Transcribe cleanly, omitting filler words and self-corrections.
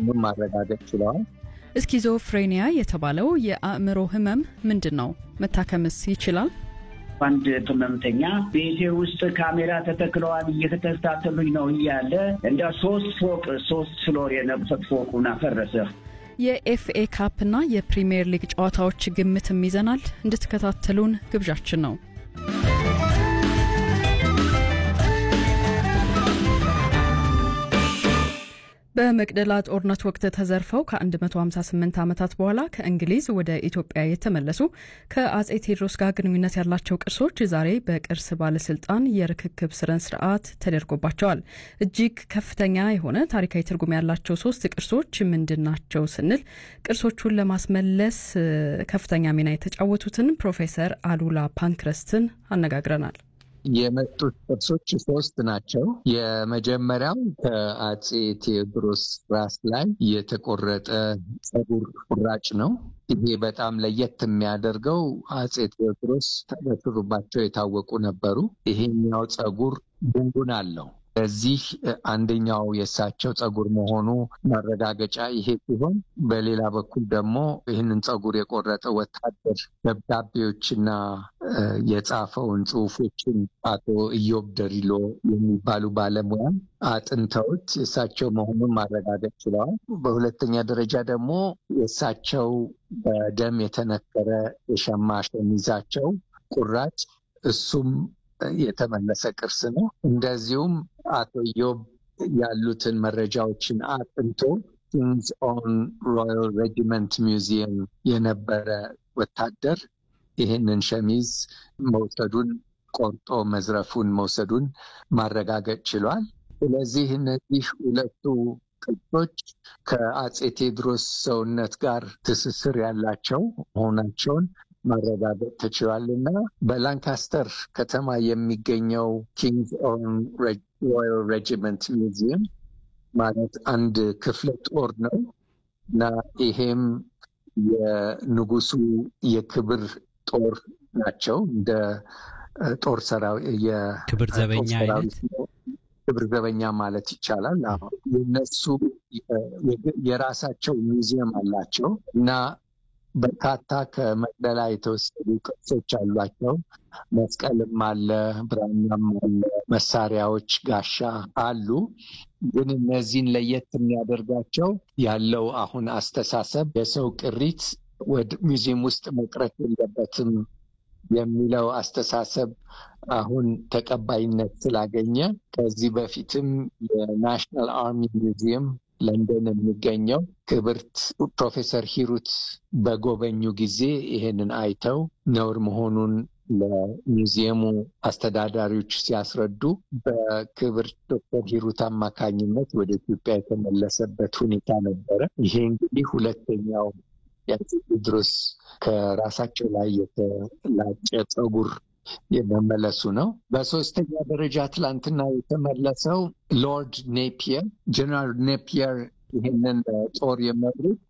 መሆኑን ማረጋገጥ ችለዋል። ስኪዞፍሬኒያ የተባለው የአእምሮ ህመም ምንድነው? መታከምስ ይችላል? አንድ ህመምተኛ ቤቴ ውስጥ ካሜራ ተተክለዋል እየተከታተሉኝ ነው እያለ እንደ 3 ፍሎር የነበረ ፎቁን አፈረሰ። የኤፍኤ ካፕ እና የፕሪሚየር ሊግ ጨዋታዎች ግምትም ይዘናል። እንድትከታተሉን ግብዣችን ነው። በመቅደላ ጦርነት ወቅት ተዘርፈው ከ158 ዓመታት በኋላ ከእንግሊዝ ወደ ኢትዮጵያ የተመለሱ ከአጼ ቴዎድሮስ ጋር ግንኙነት ያላቸው ቅርሶች ዛሬ በቅርስ ባለስልጣን የርክክብ ስርዓት ተደርጎባቸዋል። እጅግ ከፍተኛ የሆነ ታሪካዊ ትርጉም ያላቸው 3 ቅርሶች ምንድናቸው ስንል ቅርሶቹን ለማስመለስ ከፍተኛ ሚና የተጫወቱትን ፕሮፌሰር አሉላ ፓንክረስትን አነጋግረናል። የመጡት ቅርሶች 3 ናቸው። የመጀመሪያው ከአጼ ቴዎድሮስ ራስ ላይ የተቆረጠ ጸጉር ቁራጭ ነው። ይሄ በጣም ለየት የሚያደርገው አጼ ቴዎድሮስ ተበትሩባቸው የታወቁ ነበሩ። ይሄኛው ጸጉር ጉንጉን አለው። እዚህ አንደኛው የሳቸው ጸጉር መሆኑ ማረጋገጫ ይሄ ሲሆን፣ በሌላ በኩል ደግሞ ይህንን ጸጉር የቆረጠ ወታደር ደብዳቤዎችና የጻፈውን ጽሁፎችን አቶ ኢዮብ ደሪሎ የሚባሉ ባለሙያ አጥንተውት የሳቸው መሆኑን ማረጋገጥ ችለዋል። በሁለተኛ ደረጃ ደግሞ የሳቸው በደም የተነከረ የሸማ ሸሚዛቸው ቁራጭ እሱም የተመለሰ ቅርስ ነው። እንደዚሁም አቶ ኢዮብ ያሉትን መረጃዎችን አጥንቶ ኪንግስ ኦን ሮያል ሬጂመንት ሚውዚየም የነበረ ወታደር ይህንን ሸሚዝ መውሰዱን ቆርጦ መዝረፉን መውሰዱን ማረጋገጥ ችሏል። ስለዚህ እነዚህ 2 ቅርሶች ከአጼ ቴዎድሮስ ሰውነት ጋር ትስስር ያላቸው መሆናቸውን ማረጋገጥ ተችሏልና በላንካስተር ከተማ የሚገኘው ኪንግስ ኦን ሮያል ሬጂመንት ሚውዚየም ማለት አንድ ክፍለ ጦር ነው እና ይሄም የንጉሱ የክብር ጦር ናቸው። እንደ ጦር ሰራዊት የክብር ዘበኛ አይነት ክብር ዘበኛ ማለት ይቻላል። የነሱ የራሳቸው ሚውዚየም አላቸው እና በርካታ ከመቅደላ የተወሰዱ ቅርሶች አሏቸው። መስቀልም አለ፣ ብራናም አለ፣ መሳሪያዎች፣ ጋሻ አሉ። ግን እነዚህን ለየት የሚያደርጋቸው ያለው አሁን አስተሳሰብ የሰው ቅሪት ወደ ሙዚየም ውስጥ መቅረት የለበትም የሚለው አስተሳሰብ አሁን ተቀባይነት ስላገኘ ከዚህ በፊትም የናሽናል አርሚ ሚውዚየም ለንደን የሚገኘው ክብርት ፕሮፌሰር ሂሩት በጎበኙ ጊዜ ይሄንን አይተው ነውር መሆኑን ለሙዚየሙ አስተዳዳሪዎች ሲያስረዱ በክብርት ዶክተር ሂሩት አማካኝነት ወደ ኢትዮጵያ የተመለሰበት ሁኔታ ነበረ። ይሄ እንግዲህ ሁለተኛው የአጼ ቴዎድሮስ ከራሳቸው ላይ የተላጨ ጸጉር የመመለሱ ነው። በሶስተኛ ደረጃ ትላንትና የተመለሰው ሎርድ ኔፒየር ጀነራል ኔፒየር ይህንን ጦር የመሩት